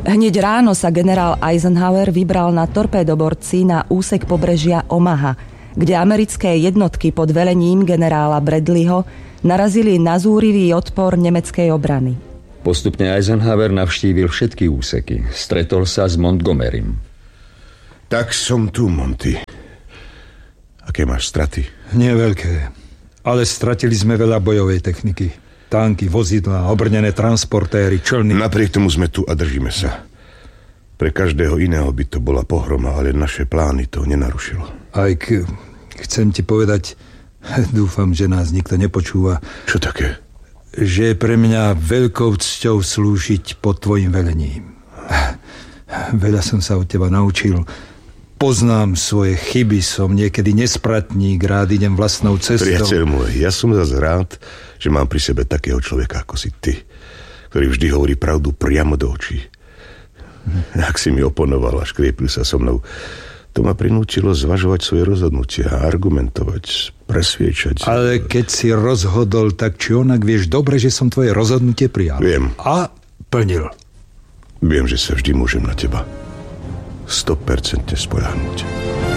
Hneď ráno sa generál Eisenhower vybral na torpédoborci na úsek pobrežia Omaha, kde americké jednotky pod velením generála Bradleyho narazili na zúrivý odpor nemeckej obrany. Postupne Eisenhower navštívil všetky úseky. Stretol sa s Montgomerym. Tak som tu, Monty. Aké máš straty? Nie veľké, ale stratili sme veľa bojovej techniky. Tanky, vozidlá, obrnené transportéry, člny. Napriek tomu sme tu a držíme sa. Pre každého iného by to bola pohroma, ale naše plány to nenarušilo. Chcem ti povedať, dúfam, že nás nikto nepočúva. Čo také? Že je pre mňa veľkou cťou slúžiť pod tvojim velením. Veľa som sa od teba naučil. Poznám svoje chyby, som niekedy nespratník, rád idem vlastnou cestou. Priateľ môj, ja som zase rád, že mám pri sebe takého človeka ako si ty, ktorý vždy hovorí pravdu priamo do očí. Ak si mi oponoval a škriepil sa so mnou, to ma prinútilo zvažovať svoje rozhodnutia, argumentovať, presviečať. Ale keď si rozhodol, tak či onak vieš dobre, že som tvoje rozhodnutie prijal. Viem. A plnil. Viem, že sa vždy môžem na teba 100% spoľahnúť.